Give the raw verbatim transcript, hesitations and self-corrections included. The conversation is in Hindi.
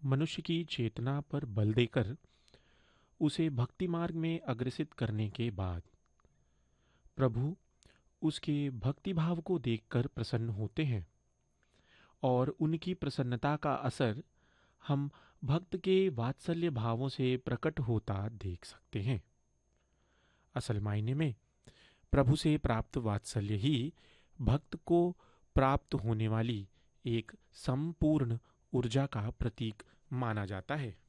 मनुष्य की चेतना पर बल देकर उसे भक्ति मार्ग में अग्रसित करने के बाद प्रभु उसके भक्ति भाव को देखकर प्रसन्न होते हैं और उनकी प्रसन्नता का असर हम भक्त के वात्सल्य भावों से प्रकट होता देख सकते हैं। असल मायने में प्रभु से प्राप्त वात्सल्य ही भक्त को प्राप्त होने वाली एक संपूर्ण ऊर्जा का प्रतीक माना जाता है।